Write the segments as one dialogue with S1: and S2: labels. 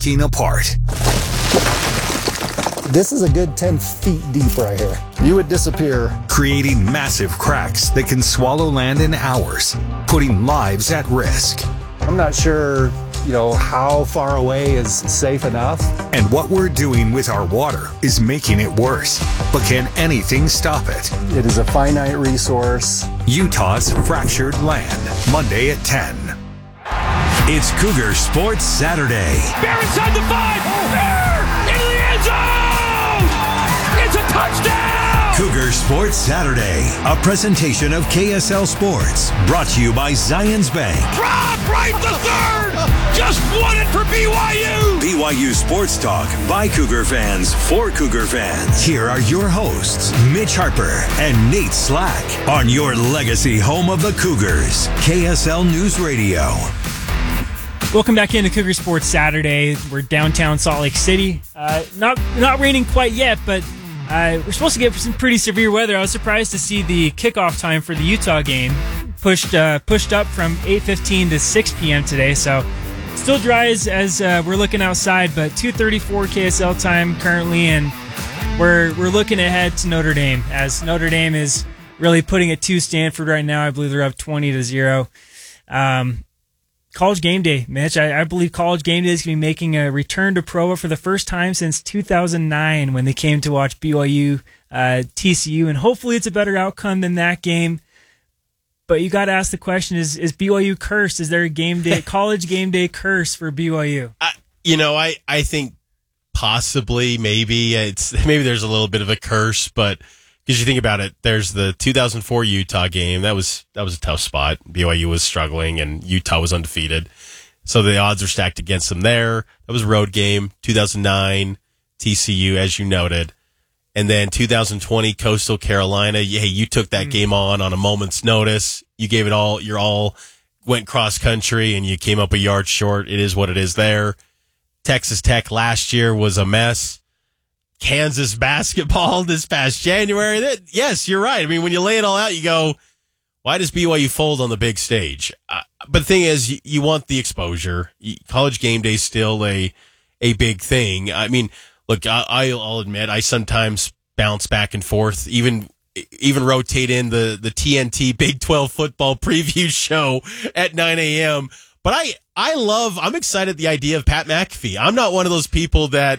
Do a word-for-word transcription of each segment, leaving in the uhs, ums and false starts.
S1: breaking apart.
S2: This is a good ten feet deep right here. You would disappear.
S1: Creating massive cracks that can swallow land in hours, putting lives at risk.
S2: I'm not sure, you know, how far away is safe enough.
S1: And what we're doing with our water is making it worse. But can anything stop it?
S2: It is a finite resource.
S1: Utah's Fractured Land, Monday at ten.
S3: It's Cougar Sports Saturday.
S4: Bear inside the five. Bear into the end zone. It's a touchdown.
S3: Cougar Sports Saturday, a presentation of K S L Sports, brought to you by Zions Bank.
S4: Rob right the third. Just won it for B Y U.
S3: B Y U Sports Talk by Cougar fans for Cougar fans. Here are your hosts, Mitch Harper and Nate Slack, on your legacy home of the Cougars, K S L News Radio.
S5: Welcome back into Cougar Sports Saturday. We're downtown Salt Lake City. Uh, not not raining quite yet, but uh, we're supposed to get some pretty severe weather. I was surprised to see the kickoff time for the Utah game pushed uh, pushed up from eight fifteen to six p.m. today. So still dry as, as uh, we're looking outside, but two thirty-four K S L time currently, and we're we're looking ahead to Notre Dame, as Notre Dame is really putting it to Stanford right now. I believe they're up twenty to zero. Um, College Game Day, Mitch. I, I believe College Game Day is going to be making a return to Provo for the first time since two thousand nine when they came to watch B Y U, uh, T C U, and hopefully it's a better outcome than that game. But you got to ask the question: Is is B Y U cursed? Is there a game day, College Game Day curse for B Y U?
S6: I, you know, I, I think possibly, maybe it's maybe there's a little bit of a curse, but because you think about it, there's the two thousand four Utah game. That was that was a tough spot. B Y U was struggling, and Utah was undefeated, so the odds are stacked against them there. That was a road game. two thousand nine T C U, as you noted, and then two thousand twenty Coastal Carolina. Hey, you took that mm. game on on a moment's notice. You gave it all. You're all went cross country, and you came up a yard short. It is what it is there. Texas Tech last year was a mess. Kansas basketball this past January. That, yes, you're right. I mean, when you lay it all out, you go, why does B Y U fold on the big stage? Uh, but the thing is, you, you want the exposure. College Game Day is still a a big thing. I mean, look, I, I'll admit, I sometimes bounce back and forth, even even rotate in the, the T N T Big twelve football preview show at nine a.m. But I, I love, I'm excited at the idea of Pat McAfee. I'm not one of those people that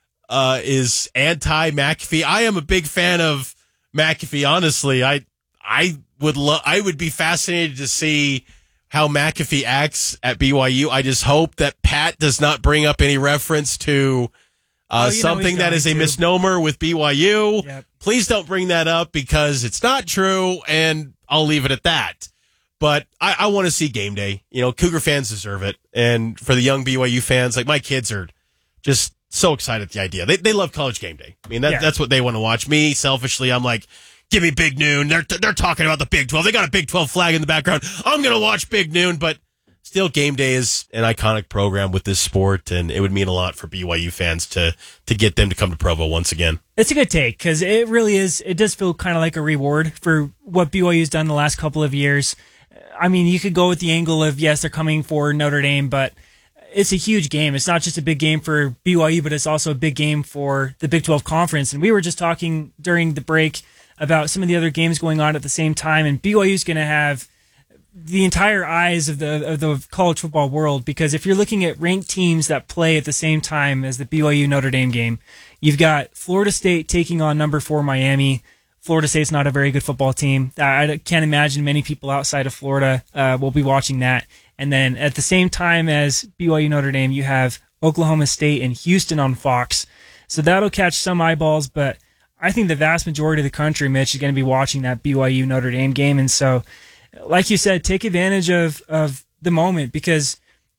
S6: Uh, is anti-McAfee. I am a big fan of McAfee. Honestly, I I would love. I would be fascinated to see how McAfee acts at B Y U. I just hope that Pat does not bring up any reference to uh, oh, something that is a to. misnomer with B Y U. Yep. Please don't bring that up because it's not true, and I'll leave it at that. But I, I want to see game day. You know, Cougar fans deserve it, and for the young B Y U fans, like my kids are just so excited at the idea. They they love College Game Day. I mean, that, yeah. that's what they want to watch. Me, selfishly, I'm like, give me Big Noon. They're they're talking about the Big twelve. They got a Big twelve flag in the background. I'm going to watch Big Noon, but still, Game Day is an iconic program with this sport, and it would mean a lot for B Y U fans to to get them to come to Provo once again.
S5: It's a good take, because it really is. It does feel kind of like a reward for what B Y U's done the last couple of years. I mean, you could go with the angle of, yes, they're coming for Notre Dame, but it's a huge game. It's not just a big game for B Y U, but it's also a big game for the Big twelve Conference. And we were just talking during the break about some of the other games going on at the same time, and B Y U is going to have the entire eyes of the of the college football world, because if you're looking at ranked teams that play at the same time as the B Y U Notre Dame game, you've got Florida State taking on number four Miami. Florida State's not a very good football team. I can't imagine many people outside of Florida uh, will be watching that. And then at the same time as B Y U Notre Dame, you have Oklahoma State and Houston on Fox. So that'll catch some eyeballs, but I think the vast majority of the country, Mitch, is going to be watching that B Y U Notre Dame game. And so, like you said, take advantage of, of the moment, because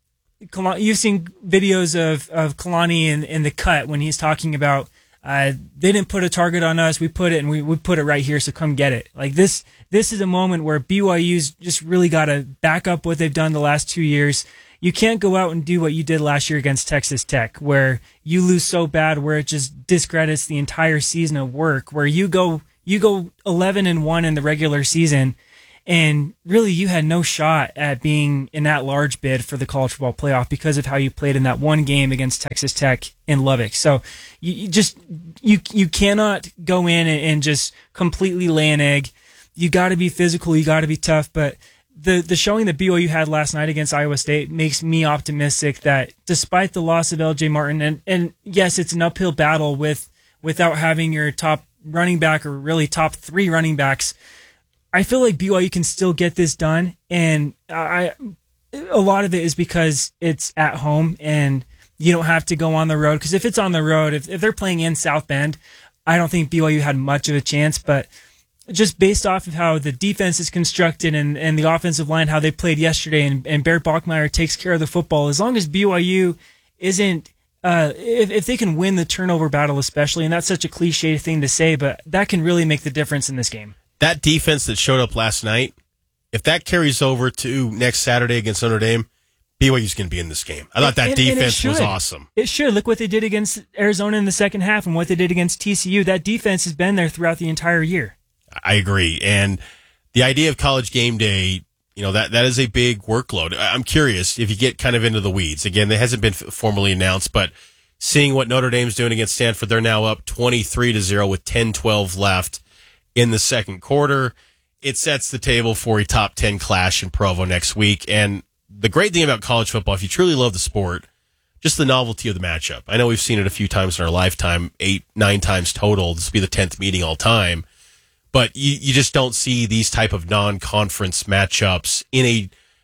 S5: you've seen videos of, of Kalani in, in the cut when he's talking about, uh, they didn't put a target on us. We put it and we, we put it right here. So come get it. Like this, this is a moment where B Y U's just really got to back up what they've done the last two years. You can't go out and do what you did last year against Texas Tech, where you lose so bad, where it just discredits the entire season of work, where you go, you go eleven and one in the regular season, And really, you had no shot at being in that large bid for the college football playoff because of how you played in that one game against Texas Tech in Lubbock. So you, you just you you cannot go in and, and just completely lay an egg. You got to be physical. You got to be tough. But the the showing that B Y U had last night against Iowa State makes me optimistic that despite the loss of L J Martin, and and yes, it's an uphill battle with without having your top running back or really top three running backs. I feel like B Y U can still get this done, and I a lot of it is because it's at home and you don't have to go on the road. Because if it's on the road, if, if they're playing in South Bend, I don't think B Y U had much of a chance. But just based off of how the defense is constructed and, and the offensive line, how they played yesterday, and, and Bear Bachmeier takes care of the football, as long as B Y U isn't uh, if, if they can win the turnover battle especially, and that's such a cliche thing to say, but that can really make the difference in this game.
S6: That defense that showed up last night, if that carries over to next Saturday against Notre Dame, B Y U's going to be in this game. I thought that
S5: and,
S6: defense
S5: and
S6: was awesome.
S5: It should. Look what they did against Arizona in the second half and what they did against T C U. That defense has been there throughout the entire year.
S6: I agree. And the idea of College Game Day, you know, that, that is a big workload. I'm curious if you get kind of into the weeds. Again, it hasn't been formally announced, but seeing what Notre Dame's doing against Stanford, they're now up twenty-three to zero with ten twelve left in the second quarter. It sets the table for a top ten clash in Provo next week. And the great thing about college football, if you truly love the sport, just the novelty of the matchup. I know we've seen it a few times in our lifetime, eight, nine times total. This will be the tenth meeting all time. But you, you just don't see these type of non-conference matchups in a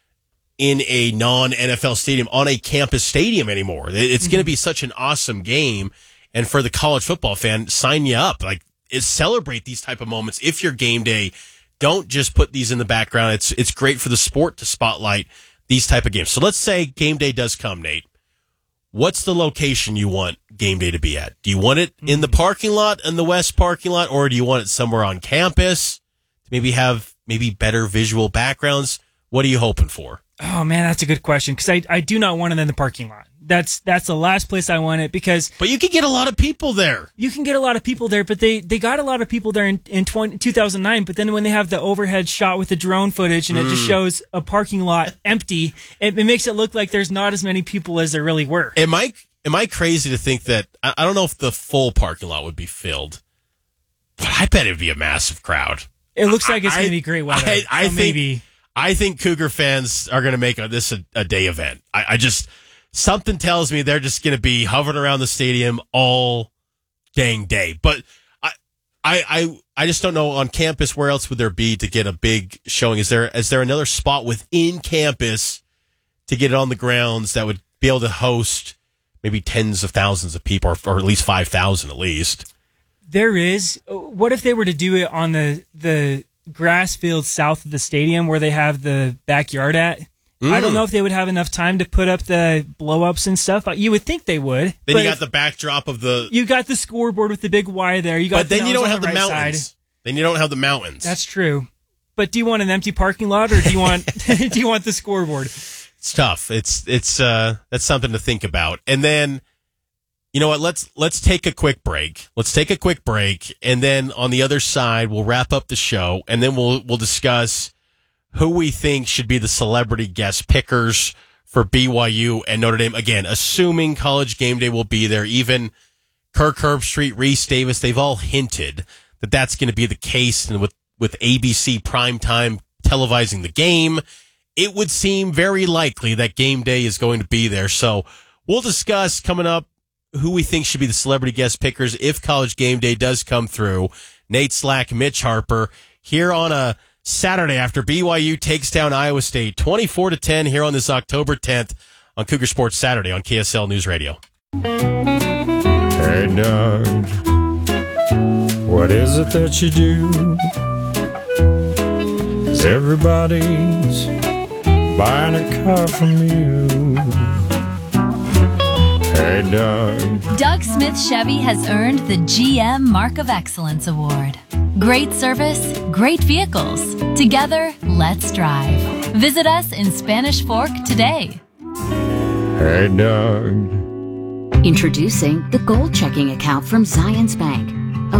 S6: in a non-N F L stadium, on a campus stadium anymore. It's mm-hmm. going to be such an awesome game. And for the college football fan, sign you up. Like, is celebrate these type of moments. If you're game day, don't just put these in the background. It's it's great for the sport to spotlight these type of games. So let's say game day does come, Nate. What's the location you want game day to be at? Do you want it in the parking lot, in the west parking lot, or do you want it somewhere on campus to maybe have maybe better visual backgrounds? What are you hoping for?
S5: Oh man, that's a good question, because I I do not want it in the parking lot. That's that's the last place I want it, because
S6: but you can get a lot of people there.
S5: You can get a lot of people there, but they, they got a lot of people there in in twenty, two thousand nine. But then when they have the overhead shot with the drone footage and mm. it just shows a parking lot empty, it, it makes it look like there's not as many people as there really were.
S6: Am I am I crazy to think that I, I don't know if the full parking lot would be filled, but I bet it'd be a massive crowd.
S5: It looks like it's going to be great weather.
S6: I, I
S5: so
S6: think
S5: maybe.
S6: I think Cougar fans are going to make a, this a, a day event. I, I just. Something tells me they're just going to be hovering around the stadium all dang day. But I, I, I, I just don't know on campus where else would there be to get a big showing. Is there is there another spot within campus to get it on the grounds that would be able to host maybe tens of thousands of people, or, or at least five thousand at least?
S5: There is. What if they were to do it on the the grass field south of the stadium where they have the backyard at? Mm. I don't know if they would have enough time to put up the blow-ups and stuff. You would think they would.
S6: Then you got the backdrop of the...
S5: You got the scoreboard with the big Y there. You got
S6: but then
S5: the
S6: you don't have
S5: the,
S6: the
S5: right
S6: mountains.
S5: Side.
S6: Then you don't have the mountains.
S5: That's true. But do you want an empty parking lot, or do you want do you want the scoreboard?
S6: It's tough. It's it's uh that's something to think about. And then, you know what? Let's let's take a quick break. Let's take a quick break, and then on the other side, we'll wrap up the show, and then we'll we'll discuss who we think should be the celebrity guest pickers for B Y U and Notre Dame. Again, assuming College Game Day will be there. Even Kirk Herbstreit, Reese Davis, they've all hinted that that's going to be the case. And with, with A B C primetime televising the game, it would seem very likely that Game Day is going to be there. So we'll discuss coming up who we think should be the celebrity guest pickers if College Game Day does come through. Nate Slack, Mitch Harper, here on a Saturday after B Y U takes down Iowa State twenty-four to ten here on this October tenth on Cougar Sports Saturday on K S L News Radio.
S7: Hey, Doug, what is it that you do? 'Cause everybody's buying a car from you. Hey, Doug.
S8: Doug Smith Chevy has earned the G M Mark of Excellence Award. Great service, great vehicles. Together, let's drive. Visit us in Spanish Fork today.
S7: Hey, Doug.
S9: Introducing the Gold Checking Account from Zions Bank, a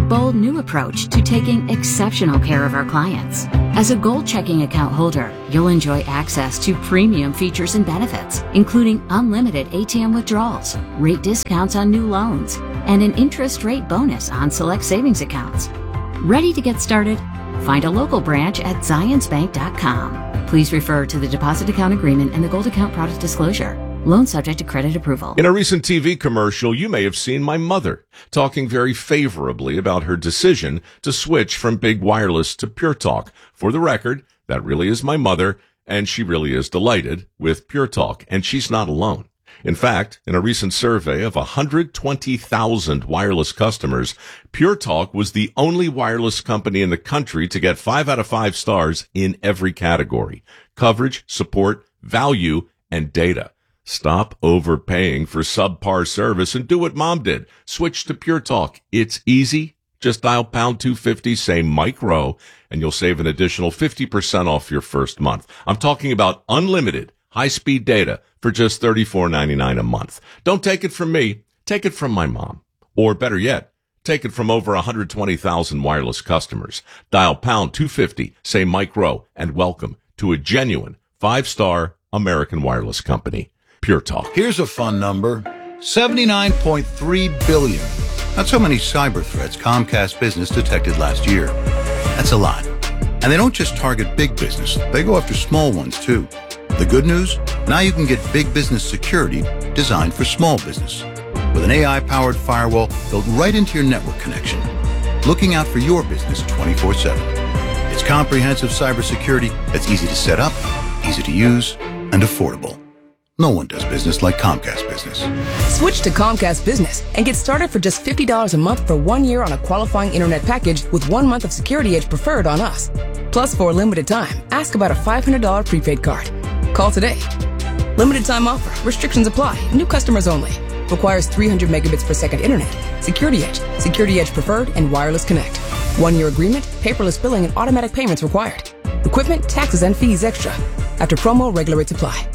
S9: bold new approach to taking exceptional care of our clients. As a Gold checking account holder, you'll enjoy access to premium features and benefits, including unlimited A T M withdrawals, rate discounts on new loans, and an interest rate bonus on select savings accounts. Ready to get started? Find a local branch at zions bank dot com. Please refer to the deposit account agreement and the Gold account product disclosure. Loan subject to credit approval.
S10: In a recent T V commercial, you may have seen my mother talking very favorably about her decision to switch from Big Wireless to Pure Talk. For the record, that really is my mother, and she really is delighted with Pure Talk, and she's not alone. In fact, in a recent survey of one hundred twenty thousand wireless customers, Pure Talk was the only wireless company in the country to get five out of five stars in every category: coverage, support, value, and data. Stop overpaying for subpar service and do what Mom did. Switch to Pure Talk. It's easy. Just dial pound two fifty, say Mike Rowe, and you'll save an additional fifty percent off your first month. I'm talking about unlimited high-speed data for just thirty-four ninety-nine a month. Don't take it from me. Take it from my mom. Or better yet, take it from over one hundred twenty thousand wireless customers. Dial pound two fifty, say Mike Rowe, and welcome to a genuine five-star American wireless company. Pure Talk.
S11: Here's a fun number. seventy-nine point three billion. That's how many cyber threats Comcast Business detected last year. That's a lot. And they don't just target big business. They go after small ones, too. The good news? Now you can get big business security designed for small business. With an A I-powered firewall built right into your network connection. Looking out for your business twenty-four seven. It's comprehensive cybersecurity that's easy to set up, easy to use, and affordable. No one does business like Comcast Business.
S12: Switch to Comcast Business and get started for just fifty dollars a month for one year on a qualifying internet package with one month of Security Edge Preferred on us. Plus, for a limited time, ask about a five hundred dollars prepaid card. Call today. Limited time offer. Restrictions apply. New customers only. Requires three hundred megabits per second internet. Security Edge, Security Edge Preferred, and Wireless Connect. One-year agreement, paperless billing, and automatic payments required. Equipment, taxes, and fees extra. After promo, regular rates apply.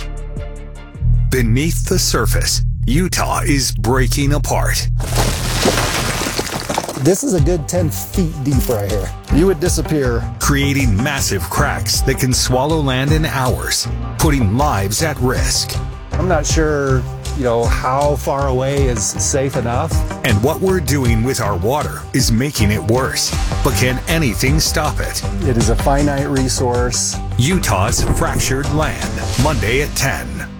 S1: Beneath the surface, Utah is breaking apart.
S2: This is a good ten feet deep right here. You would disappear.
S1: Creating massive cracks that can swallow land in hours, putting lives at risk.
S2: I'm not sure, you know, how far away is safe enough.
S1: And what we're doing with our water is making it worse. But can anything stop it?
S2: It is a finite resource.
S1: Utah's Fractured Land, Monday at ten.